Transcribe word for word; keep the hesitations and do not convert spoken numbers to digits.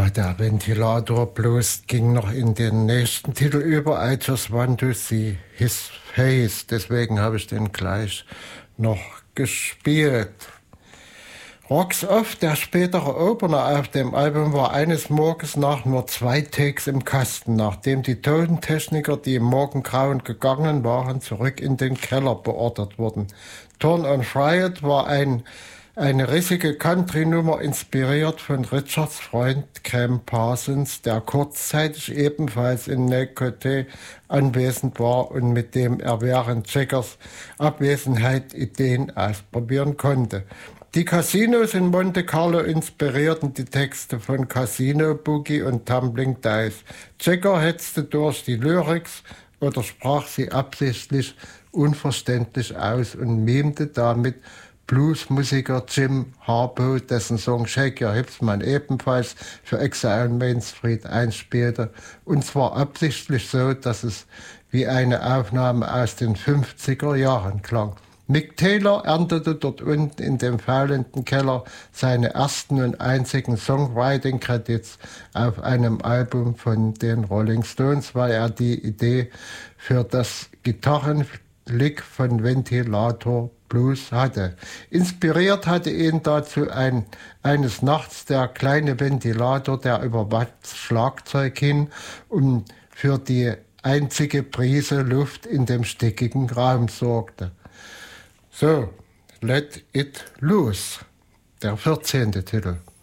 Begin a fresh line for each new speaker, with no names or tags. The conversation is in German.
Ja, der Ventilator Blues ging noch in den nächsten Titel über, I Just Want to See His Face. Deswegen habe ich den gleich noch gespielt. Rocks Off, der spätere Opener auf dem Album, war eines Morgens nach nur zwei Takes im Kasten, nachdem die Tontechniker, die im Morgengrauen gegangen waren, zurück in den Keller beordert wurden. Turn on Riot war ein Eine rissige Country-Nummer, inspiriert von Richards Freund Cam Parsons, der kurzzeitig ebenfalls in Necote anwesend war und mit dem er während Jaggers Abwesenheit Ideen ausprobieren konnte. Die Casinos in Monte Carlo inspirierten die Texte von Casino Boogie und Tumbling Dice. Jagger hetzte durch die Lyrics oder sprach sie absichtlich unverständlich aus und mimte damit Bluesmusiker Jim Harbaugh, dessen Song Shake Your Hips man ebenfalls für Exile on Main Street einspielte, und zwar absichtlich so, dass es wie eine Aufnahme aus den fünfziger Jahren klang. Mick Taylor erntete dort unten in dem faulenden Keller seine ersten und einzigen Songwriting-Credits auf einem Album von den Rolling Stones, weil er die Idee für das Gitarrenlick von Ventilator Blues hatte. Inspiriert hatte ihn dazu ein, eines Nachts der kleine Ventilator, der über Watts Schlagzeug hin und für die einzige Prise Luft in dem stickigen Raum sorgte. So, Let It Loose, der vierzehnte Titel.